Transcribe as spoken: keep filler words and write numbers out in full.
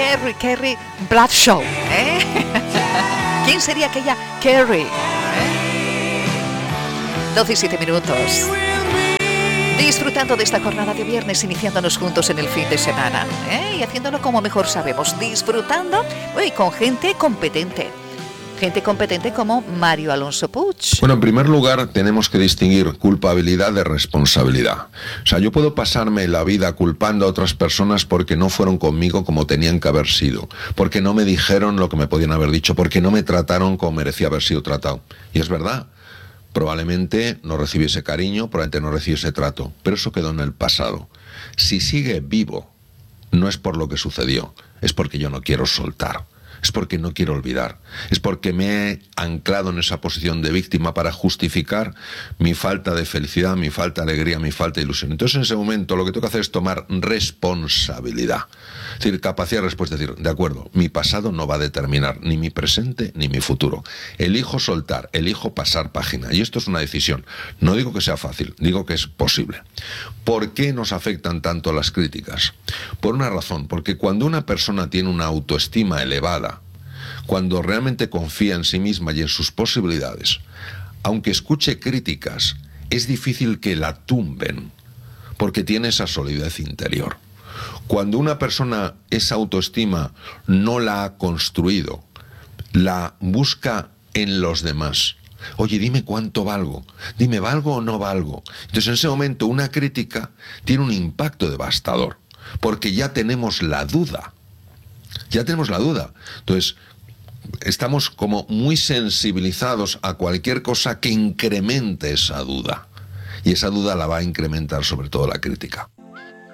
Mary Carey Bradshaw, ¿eh? ¿Quién sería aquella Carey? ¿Eh? doce y siete minutos. Disfrutando de esta jornada de viernes, iniciándonos juntos en el fin de semana, ¿eh? Y haciéndolo como mejor sabemos, disfrutando y con gente competente. Gente competente como Mario Alonso Puig. Bueno, en primer lugar, tenemos que distinguir culpabilidad de responsabilidad. O sea, yo puedo pasarme la vida culpando a otras personas porque no fueron conmigo como tenían que haber sido, porque no me dijeron lo que me podían haber dicho, porque no me trataron como merecía haber sido tratado. Y es verdad, probablemente no recibí ese cariño, probablemente no recibí ese trato, pero eso quedó en el pasado. Si sigue vivo, no es por lo que sucedió, es porque yo no quiero soltar. Es porque no quiero olvidar, es porque me he anclado en esa posición de víctima para justificar mi falta de felicidad, mi falta de alegría, mi falta de ilusión. Entonces en ese momento lo que tengo que hacer es tomar responsabilidad, es decir, capacidad de respuesta, es decir, de acuerdo, mi pasado no va a determinar ni mi presente ni mi futuro. Elijo soltar, elijo pasar página, y esto es una decisión. No digo que sea fácil, digo que es posible. ¿Por qué nos afectan tanto las críticas? Por una razón, porque cuando una persona tiene una autoestima elevada, cuando realmente confía en sí misma y en sus posibilidades, aunque escuche críticas, es difícil que la tumben, porque tiene esa solidez interior. Cuando una persona esa autoestima no la ha construido, la busca en los demás. Oye, dime cuánto valgo, dime, ¿valgo o no valgo? Entonces en ese momento una crítica tiene un impacto devastador, porque ya tenemos la duda, ya tenemos la duda. Entonces, estamos como muy sensibilizados a cualquier cosa que incremente esa duda. Y esa duda la va a incrementar sobre todo la crítica.